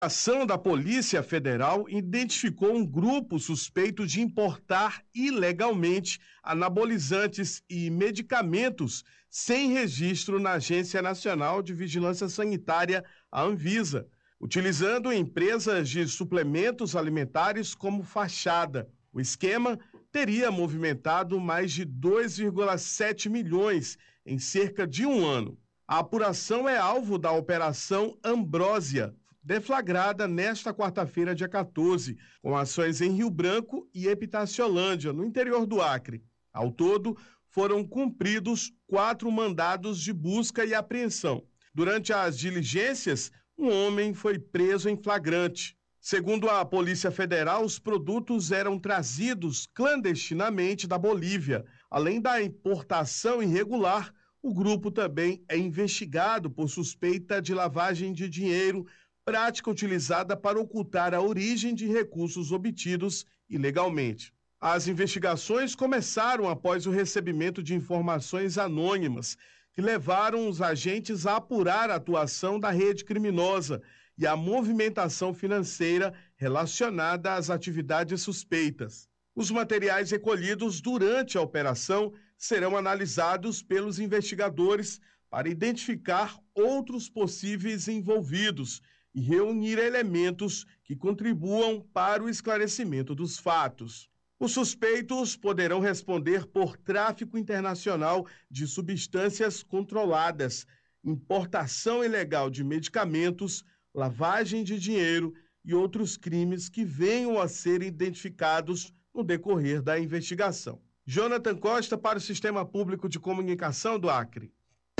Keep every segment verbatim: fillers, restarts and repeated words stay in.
A ação da Polícia Federal identificou um grupo suspeito de importar ilegalmente anabolizantes e medicamentos sem registro na Agência Nacional de Vigilância Sanitária, a Anvisa, utilizando empresas de suplementos alimentares como fachada. O esquema teria movimentado mais de dois vírgula sete milhões em cerca de um ano. A apuração é alvo da Operação Ambrósia, deflagrada nesta quarta-feira, dia quatorze, com ações em Rio Branco e Epitaciolândia, no interior do Acre. Ao todo, foram cumpridos quatro mandados de busca e apreensão. Durante as diligências, um homem foi preso em flagrante. Segundo a Polícia Federal, os produtos eram trazidos clandestinamente da Bolívia. Além da importação irregular, o grupo também é investigado por suspeita de lavagem de dinheiro, prática utilizada para ocultar a origem de recursos obtidos ilegalmente. As investigações começaram após o recebimento de informações anônimas que levaram os agentes a apurar a atuação da rede criminosa e a movimentação financeira relacionada às atividades suspeitas. Os materiais recolhidos durante a operação serão analisados pelos investigadores para identificar outros possíveis envolvidos e reunir elementos que contribuam para o esclarecimento dos fatos. Os suspeitos poderão responder por tráfico internacional de substâncias controladas, importação ilegal de medicamentos, lavagem de dinheiro e outros crimes que venham a ser identificados no decorrer da investigação. Jonathan Costa para o Sistema Público de Comunicação do Acre.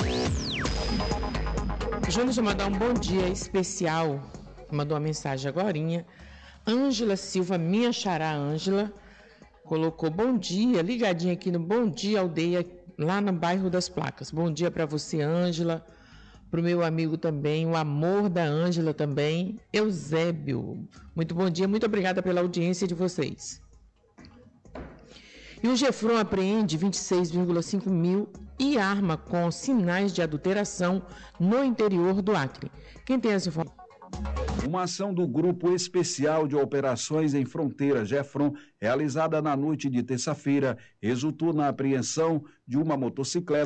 Jonas, eu mandar um bom dia especial, mandou uma mensagem agorinha. Ângela Silva, minha xará Ângela, colocou bom dia, ligadinha aqui no Bom Dia Aldeia, lá no bairro das Placas. Bom dia para você, Ângela, para o meu amigo também, o amor da Ângela também, Eusébio. Muito bom dia, muito obrigada pela audiência de vocês. E o Gefron apreende vinte e seis vírgula cinco mil e arma com sinais de adulteração no interior do Acre. Quem tem essa informação? Uma ação do Grupo Especial de Operações em Fronteira, Gefron, realizada na noite de terça-feira, resultou na apreensão de uma motocicleta